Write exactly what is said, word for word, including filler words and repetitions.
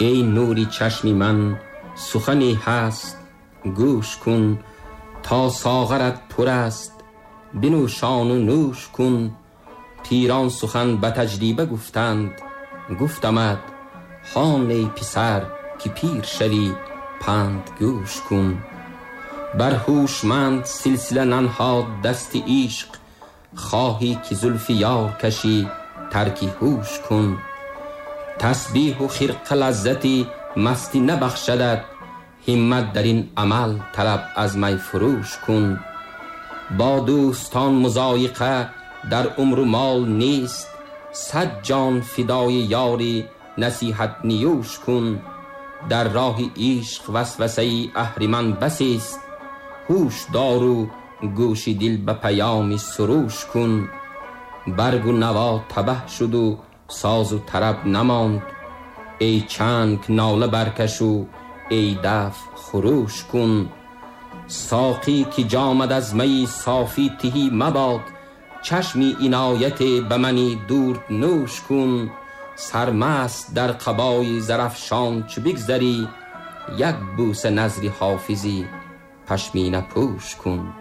ای نوری چشمی من سخنی هست گوش کن، تا ساغرت پر است بنوشان و نوش کن. پیران سخن به تجریبه گفتند، گفتمت هان ای پسر که پیر شوی پند گوش کن. بر هوشمند سلسله ننهاد دست عشق، خواهی که زلف یار کشی ترک هوش کن. تسبیح و خرقه لذتی مستی نبخشدت، همت در این عمل طلب از می فروش کن. با دوستان مضایقه در عمر و مال نیست، صد جان فدای یاری نصیحت نیوش کن. در راه عشق وسوسه اهریمن بسی است، هوش دار و گوش دل به پیام سروش کن. برگ و نوا تبه شد و ساز و طرب نماند، ای چنگ ناله برکش و ای دف خروش کن. ساقی که جامد از می صافی تهی مباد، چشمی عنایت به منی دور نوش کن. سرمست در قبای زرفشان چو بگذری، یک بوسه نظری حافظی پشمینه پوش کن.